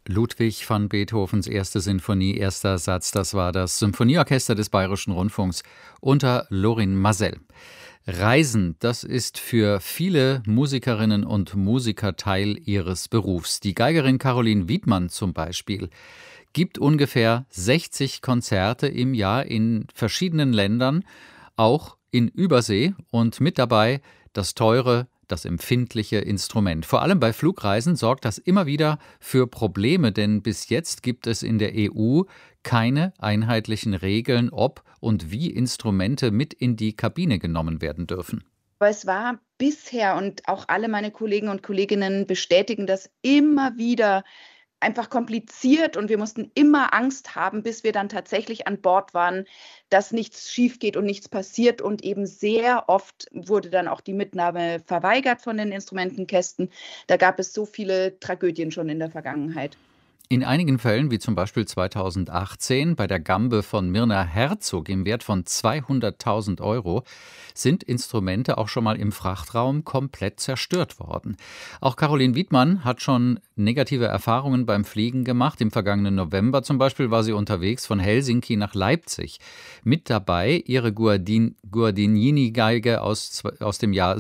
Ludwig van Beethovens erste Sinfonie, erster Satz, das war das Symphonieorchester des Bayerischen Rundfunks unter Lorin Maazel. Reisen, das ist für viele Musikerinnen und Musiker Teil ihres Berufs. Die Geigerin Caroline Wiedmann zum Beispiel gibt ungefähr 60 Konzerte im Jahr in verschiedenen Ländern, auch in Übersee, und mit dabei das teure, das empfindliche Instrument. Vor allem bei Flugreisen sorgt das immer wieder für Probleme, denn bis jetzt gibt es in der EU keine einheitlichen Regeln, ob und wie Instrumente mit in die Kabine genommen werden dürfen. Aber es war bisher, und auch alle meine Kollegen und Kolleginnen bestätigen das, immer wieder einfach kompliziert, und wir mussten immer Angst haben, bis wir dann tatsächlich an Bord waren, dass nichts schief geht und nichts passiert. Und eben sehr oft wurde dann auch die Mitnahme verweigert von den Instrumentenkästen. Da gab es so viele Tragödien schon in der Vergangenheit. In einigen Fällen, wie zum Beispiel 2018 bei der Gambe von Myrna Herzog im Wert von 200.000 €, sind Instrumente auch schon mal im Frachtraum komplett zerstört worden. Auch Caroline Wiedmann hat schon negative Erfahrungen beim Fliegen gemacht. Im vergangenen November zum Beispiel war sie unterwegs von Helsinki nach Leipzig. Mit dabei ihre Guadagnini-Geige aus dem Jahr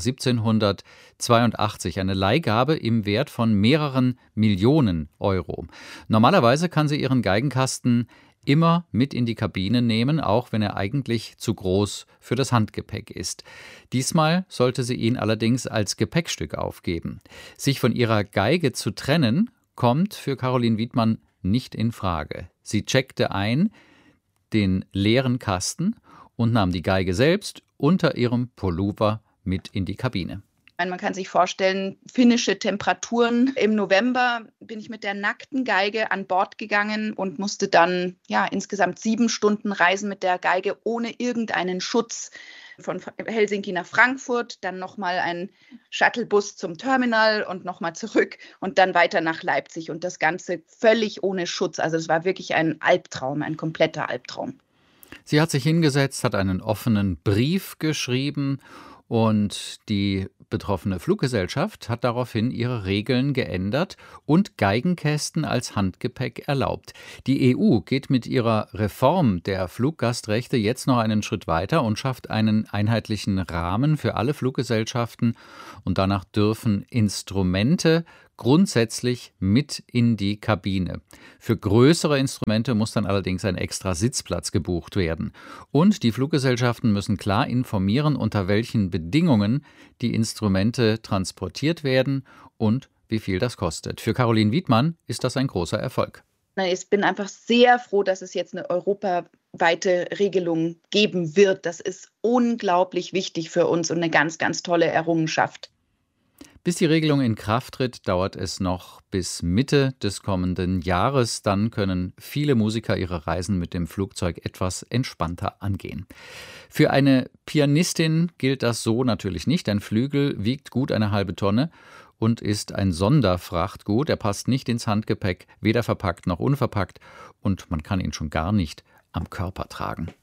1782, eine Leihgabe im Wert von mehreren Millionen Euro. Normalerweise kann sie ihren Geigenkasten immer mit in die Kabine nehmen, auch wenn er eigentlich zu groß für das Handgepäck ist. Diesmal sollte sie ihn allerdings als Gepäckstück aufgeben. Sich von ihrer Geige zu trennen, kommt für Caroline Wiedmann nicht in Frage. Sie checkte ein den leeren Kasten und nahm die Geige selbst unter ihrem Pullover mit in die Kabine. Man kann sich vorstellen, finnische Temperaturen. Im November bin ich mit der nackten Geige an Bord gegangen und musste dann insgesamt 7 Stunden reisen mit der Geige ohne irgendeinen Schutz. Von Helsinki nach Frankfurt, dann nochmal ein Shuttlebus zum Terminal und nochmal zurück und dann weiter nach Leipzig. Und das Ganze völlig ohne Schutz. Also es war wirklich ein Albtraum, ein kompletter Albtraum. Sie hat sich hingesetzt, hat einen offenen Brief geschrieben und die betroffene Fluggesellschaft hat daraufhin ihre Regeln geändert und Geigenkästen als Handgepäck erlaubt. Die EU geht mit ihrer Reform der Fluggastrechte jetzt noch einen Schritt weiter und schafft einen einheitlichen Rahmen für alle Fluggesellschaften. Und danach dürfen Instrumente grundsätzlich mit in die Kabine. Für größere Instrumente muss dann allerdings ein extra Sitzplatz gebucht werden. Und die Fluggesellschaften müssen klar informieren, unter welchen Bedingungen die Instrumente transportiert werden und wie viel das kostet. Für Caroline Wiedmann ist das ein großer Erfolg. Ich bin einfach sehr froh, dass es jetzt eine europaweite Regelung geben wird. Das ist unglaublich wichtig für uns und eine ganz, ganz tolle Errungenschaft. Bis die Regelung in Kraft tritt, dauert es noch bis Mitte des kommenden Jahres. Dann können viele Musiker ihre Reisen mit dem Flugzeug etwas entspannter angehen. Für eine Pianistin gilt das so natürlich nicht. Ein Flügel wiegt gut eine halbe Tonne und ist ein Sonderfrachtgut. Er passt nicht ins Handgepäck, weder verpackt noch unverpackt, und man kann ihn schon gar nicht am Körper tragen.